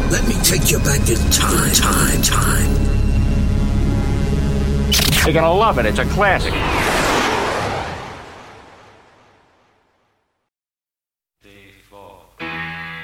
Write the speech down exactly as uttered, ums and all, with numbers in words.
Let me take you back in time, time, time. You're gonna love it. It's a classic.